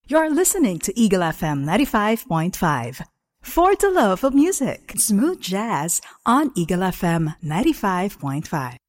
You're listening to Eagle FM 95.5. For the love of music, smooth jazz on Eagle FM 95.5.